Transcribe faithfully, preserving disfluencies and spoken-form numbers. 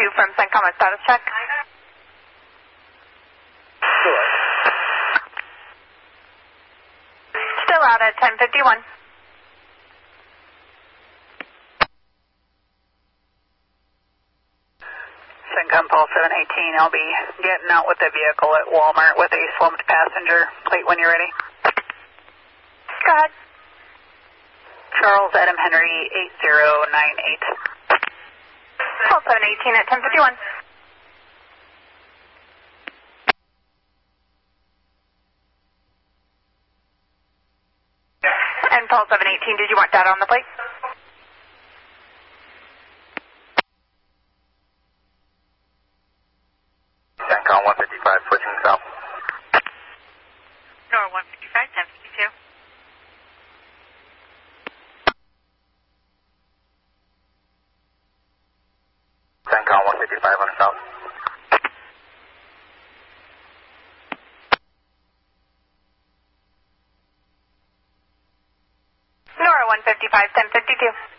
two from CENTCOM on status check. Sure. Still out at ten fifty-one. CENTCOM Paul seven eighteen, I'll be getting out with the vehicle at Walmart with a slumped passenger. Plate when you're ready. Go ahead. Charles Adam Henry eight zero nine eight. Paul seven eighteen at ten fifty-one. And Paul seven eighteen, did you want data on the plate? CENTCOM one fifty-five, switching south. Nora one fifty-five, ten fifty-two. CENTCOM one fifty-five on south. Nora one fifty-five, ten fifty-two.